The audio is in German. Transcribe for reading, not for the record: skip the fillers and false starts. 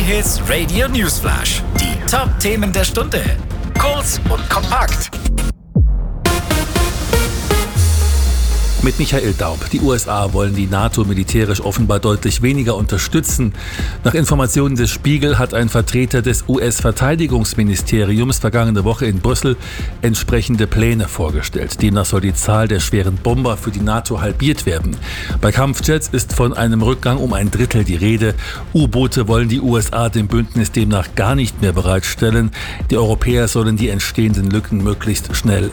Hit Radio Newsflash. Die Top-Themen der Stunde. Kurz und kompakt. Mit Michael Daub. Die USA wollen die NATO militärisch offenbar deutlich weniger unterstützen. Nach Informationen des Spiegel hat ein Vertreter des US-Verteidigungsministeriums vergangene Woche in Brüssel entsprechende Pläne vorgestellt. Demnach soll die Zahl der schweren Bomber für die NATO halbiert werden. Bei Kampfjets ist von einem Rückgang um 1/3 die Rede. U-Boote wollen die USA dem Bündnis demnach gar nicht mehr bereitstellen. Die Europäer sollen die entstehenden Lücken möglichst schnell